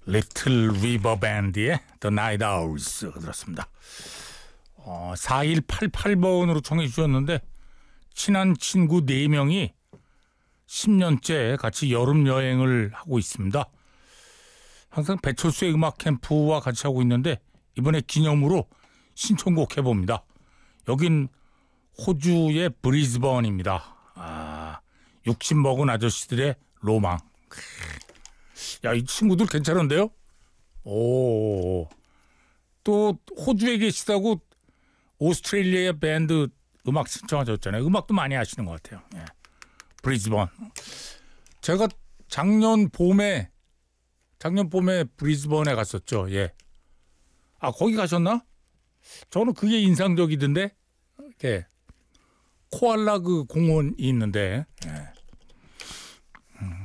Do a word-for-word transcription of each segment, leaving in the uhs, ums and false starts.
리틀 리버 밴드의 The Night Owls 들었습니다. 어, 사일팔팔 번으로 청해 주셨는데 친한 친구 네 명이 십 년째 같이 여름 여행을 하고 있습니다. 항상 배철수의 음악 캠프와 같이 하고 있는데 이번에 기념으로 신청곡 해봅니다. 여긴 호주의 브리즈번입니다. 아, 육십 먹은 아저씨들의 로망. 야, 이 친구들 괜찮은데요? 오, 또 호주에 계시다고 오스트레일리아 밴드 음악 신청하셨잖아요. 음악도 많이 하시는 것 같아요. 예. 브리즈번. 제가 작년 봄에 작년 봄에 브리즈번에 갔었죠. 예. 아, 거기 가셨나? 저는 그게 인상적이던데. 예. 코알라 그 공원이 있는데. 예. 음.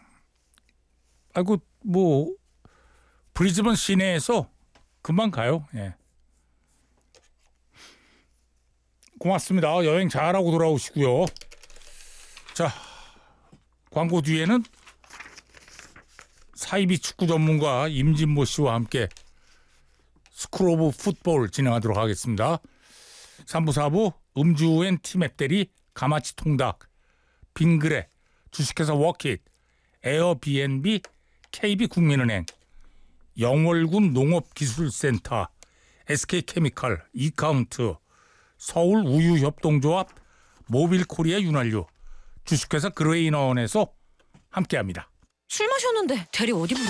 아이고 뭐 브리즈번 시내에서 금방 가요. 예. 고맙습니다. 여행 잘하고 돌아오시고요. 자, 광고 뒤에는 사이비 축구 전문가 임진모 씨와 함께 스쿨 오브 풋볼 진행하도록 하겠습니다. 삼 부 사 부 음주엔 티맵대리 가마치 통닭 빙그레 주식회사 워킷 에어비앤비 케이비국민은행 영월군 농업기술센터 에스케이케미칼 이카운트 서울우유협동조합 모빌코리아 윤활유 주식회사 그레이너원에서 함께합니다. 술 마셨는데 대리 어디 부르